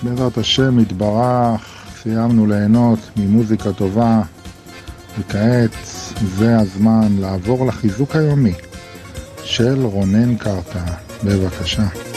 בעזרת השם יתברך, סיימנו ליהנות ממוזיקה טובה, וכעת זה הזמן לעבור לחיזוק היומי של רונן קרתא. בבקשה.